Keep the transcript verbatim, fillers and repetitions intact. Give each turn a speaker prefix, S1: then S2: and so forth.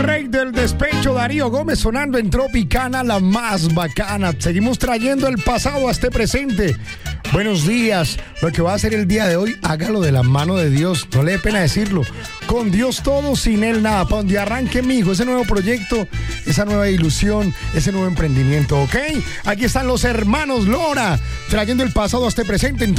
S1: Rey del despecho, Darío Gómez, sonando en Tropicana, la más bacana. Seguimos trayendo el pasado a este presente. Buenos días. Lo que va a hacer el día de hoy, hágalo de la mano de Dios. No le dé pena decirlo. Con Dios todo, sin Él nada. Para donde arranque, mijo, ese nuevo proyecto, esa nueva ilusión, ese nuevo emprendimiento, ¿ok? Aquí están los hermanos Lora, trayendo el pasado a este presente en